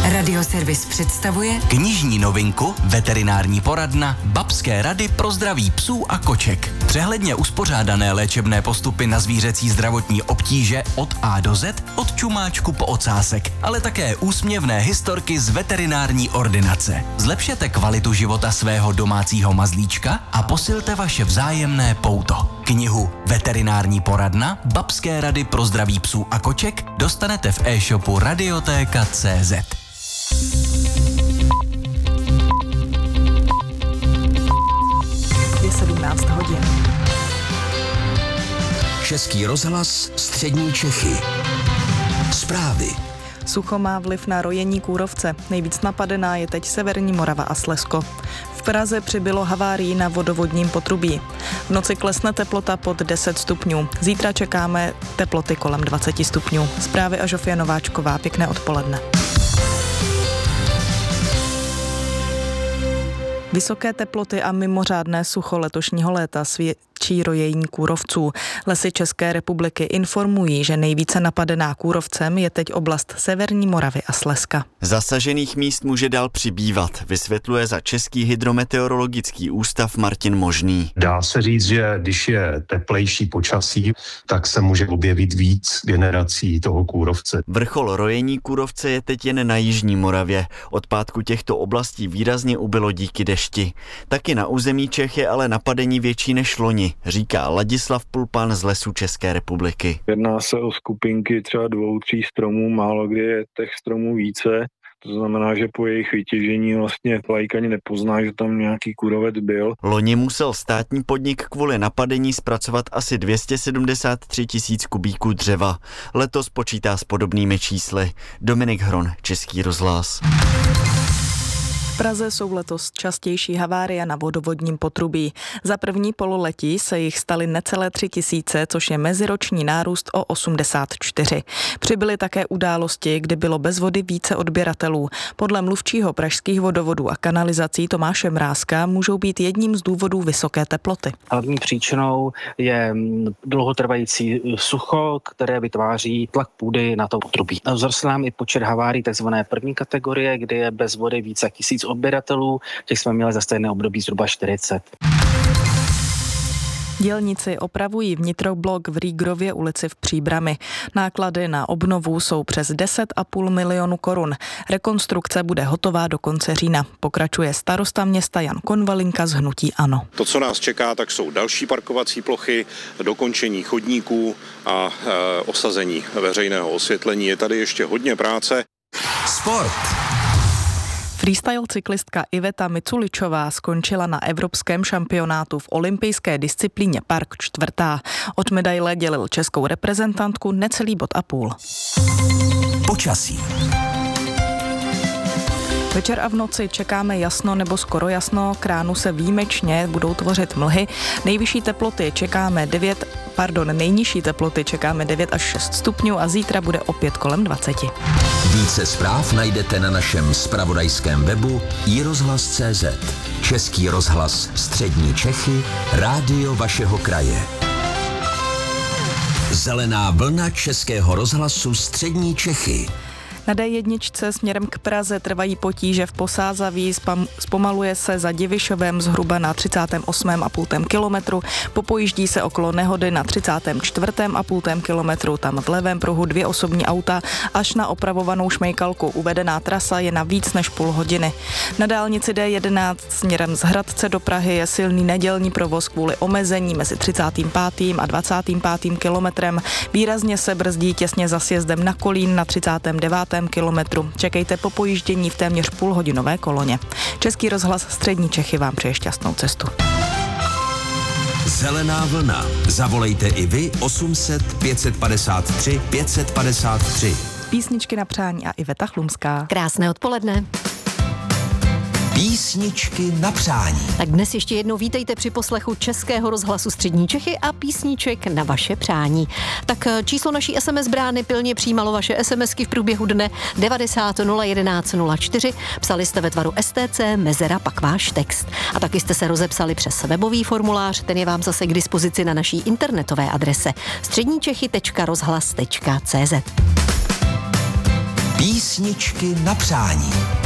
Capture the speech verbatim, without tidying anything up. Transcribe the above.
Radioservis představuje knižní novinku Veterinární poradna Babské rady pro zdraví psů a koček. Přehledně uspořádané léčebné postupy na zvířecí zdravotní obtíže od A do Z, od čumáčku po ocásek, ale také úsměvné historky z veterinární ordinace. Zlepšete kvalitu života svého domácího mazlíčka a posilte vaše vzájemné pouto. Knihu Veterinární poradna Babské rady pro zdraví psů a koček dostanete v e-shopu radiotéka tečka cé zet. Je sedmnáct hodin. Český rozhlas Střední Čechy. Zprávy. Sucho má vliv na rojení kůrovce. Nejvíc napadená je teď severní Morava a Slezsko. V Praze přibylo havárií na vodovodním potrubí. V noci klesne teplota pod deset stupňů. Zítra čekáme teploty kolem dvacet stupňů. Zprávy a Žofia Nováčková. Pěkné odpoledne. Vysoké teploty a mimořádné sucho letošního léta svědčí rojení kůrovců. Lesy České republiky informují, že nejvíce napadená kůrovcem je teď oblast severní Moravy a Slezska. Zasažených míst může dál přibývat, vysvětluje za Český hydrometeorologický ústav Martin Možný. Dá se říct, že když je teplejší počasí, tak se může objevit víc generací toho kůrovce. Vrchol rojení kůrovce je teď jen na jižní Moravě. Od pátku těchto oblastí výrazně ubylo díky dešti. Taky na území Čech je ale napadení větší než loni, říká Ladislav Pulpan z Lesů České republiky. Jedná se o skupinky třeba dvou, tří stromů, málo kdy je těch stromů více. To znamená, že po jejich vytěžení vlastně laik ani nepozná, že tam nějaký kůrovec byl. Loni musel státní podnik kvůli napadení zpracovat asi dvě stě sedmdesát tři tisíc kubíků dřeva. Letos počítá s podobnými čísly. Dominik Hron, Český rozhlas. V Praze jsou letos častější havárie na vodovodním potrubí. Za první pololetí se jich staly necelé tři tisíce, což je meziroční nárůst o osmdesát čtyři. Přibyly také události, kdy bylo bez vody více odběratelů. Podle mluvčího pražských vodovodů a kanalizací Tomáše Mrázka můžou být jedním z důvodů vysoké teploty. Hlavní příčinou je dlouhotrvající sucho, které vytváří tlak půdy na to potrubí. Vzrostl nám i počet havárií takzvané první kategorie, kdy je bez vody více jak tisíc odběratelů, těch jsme měli za stejné období zhruba čtyřicet. Dělníci opravují vnitroblok v Rýgrově ulici v Příbrami. Náklady na obnovu jsou přes deset a půl milionu korun. Rekonstrukce bude hotová do konce října. Pokračuje starosta města Jan Konvalinka z hnutí ANO. To, co nás čeká, tak jsou další parkovací plochy, dokončení chodníků a e, osazení veřejného osvětlení. Je tady ještě hodně práce. Sport. Freestyle cyklistka Iveta Miculičová skončila na evropském šampionátu v olympijské disciplíně park čtvrtá. Od medaile dělil českou reprezentantku necelý bod a půl. Počasí. Večer a v noci čekáme jasno nebo skoro jasno, k ránu se výjimečně budou tvořit mlhy. Nejvyšší teploty čekáme devět, pardon, nejnižší teploty čekáme devět až šest stupňů a zítra bude opět kolem dvacet. Více zpráv najdete na našem zpravodajském webu i rozhlas tečka cé zet. Český rozhlas Střední Čechy, rádio vašeho kraje. Zelená vlna Českého rozhlasu Střední Čechy. Na dé jedna směrem k Praze trvají potíže v Posázaví, spam, zpomaluje se za Divišovem zhruba na třicátém osmém a půl kilometru, popojíždí se okolo nehody na třicátém čtvrtém a půl kilometru, tam v levém pruhu dvě osobní auta, až na opravovanou Šmejkalku. Uvedená trasa je na víc než půl hodiny. Na dálnici dé jedenáct směrem z Hradce do Prahy je silný nedělní provoz kvůli omezení mezi třicátým pátým a dvacátým pátým kilometrem. Výrazně se brzdí těsně za sjezdem na Kolín na třicátém devátém kilometru. Čekejte po pojíždění v téměř půlhodinové koloně. Český rozhlas Střední Čechy vám přeje šťastnou cestu. Zelená vlna. Zavolejte i vy osm set pět set padesát tři pět set padesát tři. Písničky na přání a Iveta Chlumská. Krásné odpoledne. Písničky na přání. Tak dnes ještě jednou vítejte při poslechu Českého rozhlasu Střední Čechy a písniček na vaše přání. Tak číslo naší es em es brány pilně přijímalo vaše SMSky v průběhu dne devadesát nula jedenáct nula čtyři. Psali jste ve tvaru es té cé, mezera, pak váš text. A taky jste se rozepsali přes webový formulář, ten je vám zase k dispozici na naší internetové adrese středníčechy tečka rozhlas tečka cé zet. Písničky na přání.